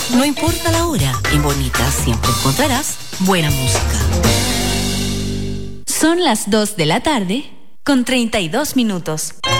No importa la hora, en Bonita siempre encontrarás buena música. Son las 2 de la tarde con 32 minutos.